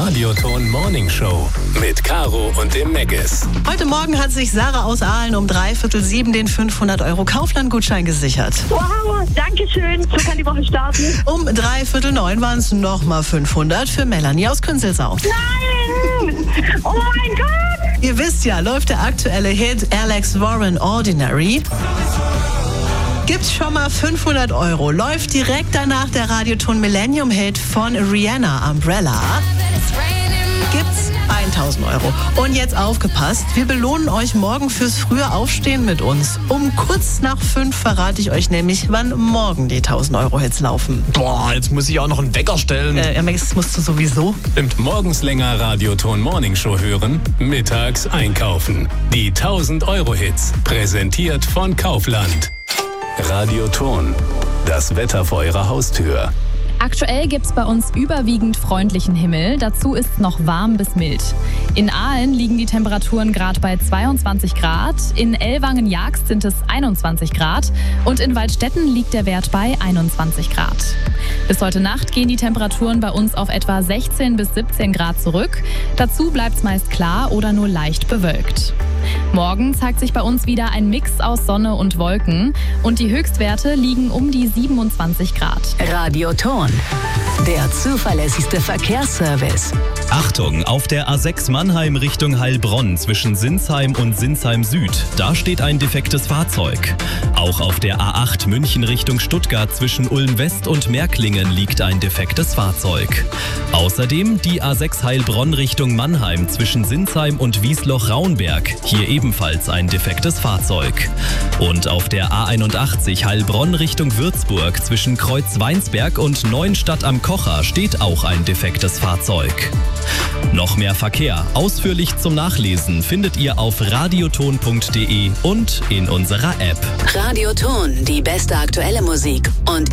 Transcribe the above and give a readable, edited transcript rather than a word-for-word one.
Radioton Morning Show mit Caro und dem Meggis. Heute Morgen hat sich Sarah aus Aalen um 6:45 den 500€ Kaufland-Gutschein gesichert. Wow, danke schön. So kann die Woche starten. Um 8:45 waren es nochmal 500 für Melanie aus Künzelsau. Nein! Oh mein Gott! Ihr wisst ja, läuft der aktuelle Hit Alex Warren Ordinary. Gibt's schon mal 500€. Läuft direkt danach der Radioton Millennium Hit von Rihanna, Umbrella. Gibt's 1.000€. Und jetzt aufgepasst, wir belohnen euch morgen fürs frühe Aufstehen mit uns. Um kurz nach 5 verrate ich euch nämlich, wann morgen die 1.000€-Hits laufen. Boah, jetzt muss ich auch noch einen Wecker stellen. Das musst du sowieso. Stimmt. Morgens länger Radioton Morning Show hören, mittags einkaufen. Die 1.000€-Hits, präsentiert von Kaufland. Radioton, das Wetter vor eurer Haustür. Aktuell gibt's bei uns überwiegend freundlichen Himmel. Dazu ist noch warm bis mild. In Aalen liegen die Temperaturen gerade bei 22 Grad. In Ellwangen-Jagst sind es 21 Grad. Und in Waldstätten liegt der Wert bei 21 Grad. Bis heute Nacht gehen die Temperaturen bei uns auf etwa 16 bis 17 Grad zurück. Dazu bleibt's meist klar oder nur leicht bewölkt. Morgen zeigt sich bei uns wieder ein Mix aus Sonne und Wolken. Und die Höchstwerte liegen um die 27 Grad. Radioton, der zuverlässigste Verkehrsservice. Achtung, auf der A6 Mannheim Richtung Heilbronn zwischen Sinsheim und Sinsheim Süd. Da steht ein defektes Fahrzeug. Auch auf der A8 München Richtung Stuttgart zwischen Ulm West und Märklingen liegt ein defektes Fahrzeug. Außerdem die A6 Heilbronn Richtung Mannheim zwischen Sinsheim und Wiesloch-Raunberg. Hier ebenfalls ein defektes Fahrzeug. Und auf der A81 Heilbronn Richtung Würzburg zwischen Kreuz-Weinsberg und Neuenstadt am Kocher steht auch ein defektes Fahrzeug. Noch mehr Verkehr, ausführlich zum Nachlesen, findet ihr auf radioton.de und in unserer App. Radioton, die beste aktuelle Musik und